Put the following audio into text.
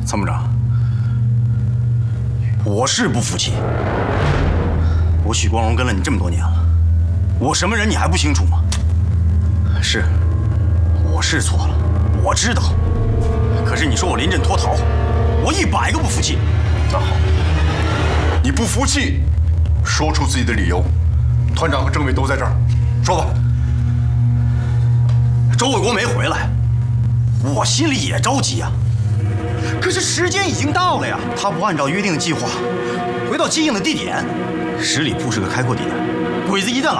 参谋长，我是不服气。我许光荣跟了你这么多年了，我什么人你还不清楚吗？是，我是错了，我知道。可是你说我临阵脱逃，我100个不服气。 那好，你不服气，说出自己的理由。团长和政委都在这儿，说吧。 周卫国没回来，我心里也着急啊。可是时间已经到了呀，他不按照约定的计划回到接应的地点，10里铺是个开阔地带，鬼子一旦